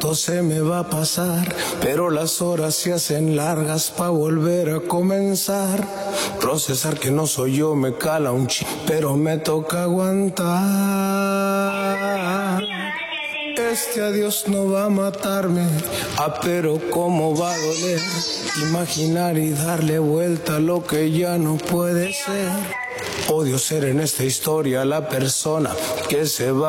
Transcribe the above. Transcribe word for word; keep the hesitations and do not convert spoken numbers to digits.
pronto se me va a pasar, pero las horas se hacen largas pa' volver a comenzar. Procesar que no soy yo me cala un chi, pero me toca aguantar. Este adiós no va a matarme, ah, pero cómo va a doler. Imaginar y darle vuelta a lo que ya no puede ser. Odio ser en esta historia la persona que se va.